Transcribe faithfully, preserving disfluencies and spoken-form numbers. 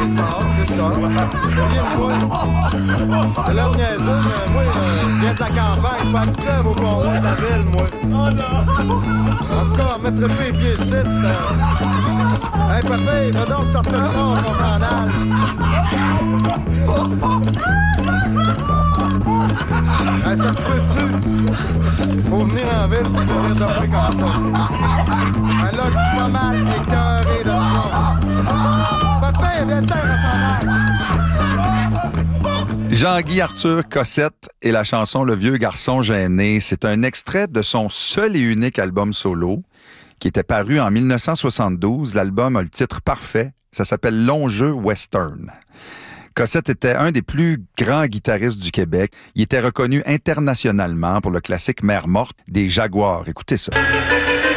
c'est ça, c'est ça. Viens-moi. C'est là où niaiseux, mais moi, euh, je viens de la campagne, pas habitué à vos convois de la ville, moi. En tout cas, mettre le pied et pied ici. Euh... Hey, papa, va donc starter le char, qu'on s'en aille. Hey, ça se peut-tu? Faut venir en ville pour se faire dormir comme ça. Hey, là, je suis pas mal écœuré de ça. Papa, viens-t'en, on s'en aille. Jean-Guy Arthur Cossette et la chanson Le vieux garçon gêné, c'est un extrait de son seul et unique album solo qui était paru en dix-neuf cent soixante-douze. L'album a le titre parfait, ça s'appelle Long jeu western. Cossette était un des plus grands guitaristes du Québec. Il était reconnu internationalement pour le classique Mère morte des Jaguars. Écoutez ça.